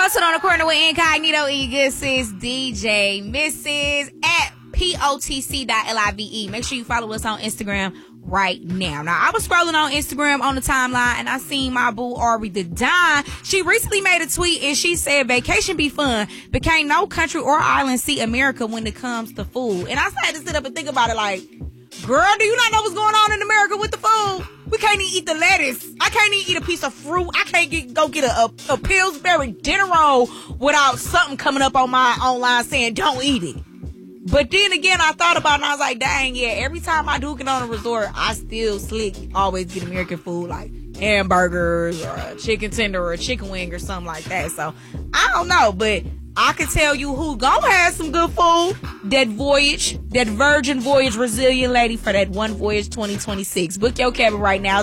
Hustle on the Corner with Incognito Sis, DJ Mrs. at POTC.LIVE. Make sure you follow us on Instagram right now. Now, I was scrolling on Instagram on the timeline and I seen my boo Ari the Don. She recently made a tweet and she said vacation be fun, but can't no country or island see America when it comes to food. And I had to sit up and think about it like, girl, do you not know what's going on in America with the food? We can't even eat the lettuce. I can't even eat a piece of fruit. I can't go get a Pillsbury dinner roll without something coming up on my online saying don't eat it. But then again, I thought about it and I was like, dang, yeah, every time I do get on a resort, I still always get American food, like hamburgers or a chicken tender or a chicken wing or something like that. So, I don't know, but I can tell you who gonna have some good food. That Virgin Voyage Resilient lady for that One Voyage 2026. Book your cabin right now,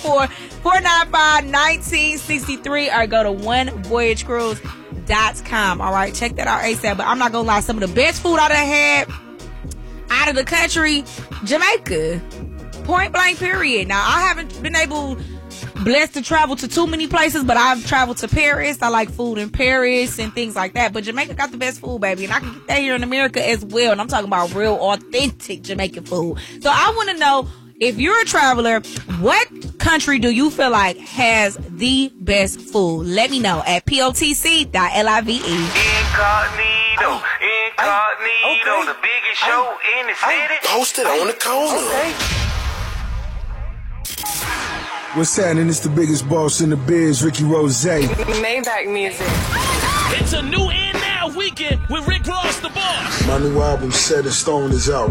214-495-1963, or go to onevoyagecruise.com. All right, check that out ASAP. But I'm not gonna lie, some of the best food I done had out of the country, Jamaica. Point blank, period. Now, I haven't been blessed to travel to too many places, but I've traveled to Paris. I like food in Paris and things like that. But Jamaica got the best food, baby. And I can get that here in America as well. And I'm talking about real, authentic Jamaican food. So I want to know, if you're a traveler, what country do you feel like has the best food? Let me know at POTC.LIVE. Incognito, the biggest show in the city. Posted on the corner. Okay. What's happening? It's the biggest boss in the biz, Ricky Rose. Maybach music. It's a new and now weekend with Rick Ross, the boss. My new album, Set in Stone, is out